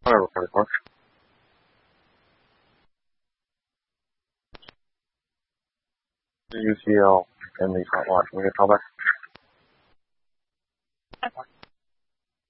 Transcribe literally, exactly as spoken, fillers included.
Hello, report. U C L in the front watch. Can we get a call back?